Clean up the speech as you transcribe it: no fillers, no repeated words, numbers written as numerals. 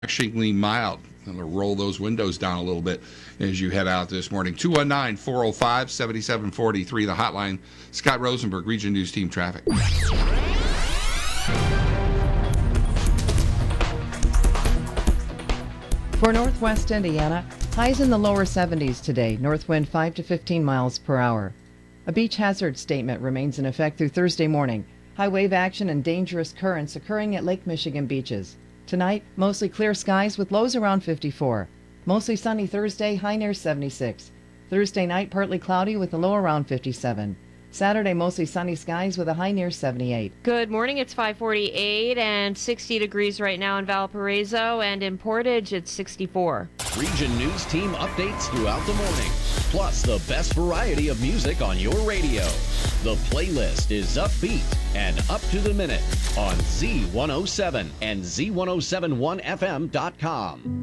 Refreshingly mild. I'm going to roll those windows down a little bit as you head out this morning. 219-405-7743, the hotline. Scott Rosenberg, Region News Team Traffic. For Northwest Indiana, highs in the lower 70s today, north wind 5 to 15 miles per hour. A beach hazard statement remains in effect through Thursday morning. High wave action and dangerous currents occurring at Lake Michigan beaches. Tonight, mostly clear skies with lows around 54. Mostly sunny Thursday, high near 76. Thursday night, partly cloudy with a low around 57. Saturday, mostly sunny skies with a high near 78. Good morning. It's 5:48 and 60 degrees right now in Valparaiso, and in Portage it's 64. Region News Team updates throughout the morning, plus the best variety of music on your radio. The playlist is upbeat and up to the minute on Z107 and Z1071FM.com.